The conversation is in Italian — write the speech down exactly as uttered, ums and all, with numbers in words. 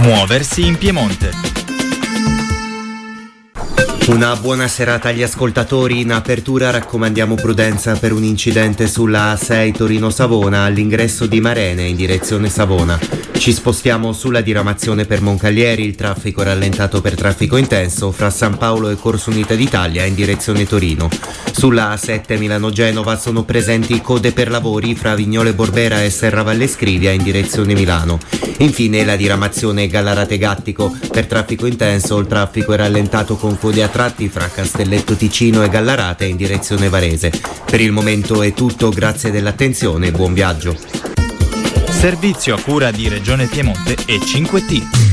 Muoversi in Piemonte. Una buona serata agli ascoltatori. In apertura raccomandiamo prudenza per un incidente sulla A sei Torino-Savona all'ingresso di Marene in direzione Savona. Ci spostiamo sulla diramazione per Moncalieri, il traffico è rallentato per traffico intenso fra San Paolo e Corso Unita d'Italia in direzione Torino. Sulla A sette Milano-Genova sono presenti code per lavori fra Vignole Borbera e Serravalle Scrivia in direzione Milano. Infine la diramazione Gallarate-Gattico, per traffico intenso il traffico è rallentato con code a tratti fra Castelletto Ticino e Gallarate in direzione Varese. Per il momento è tutto, grazie dell'attenzione e buon viaggio. Servizio a cura di Regione Piemonte e cinque T.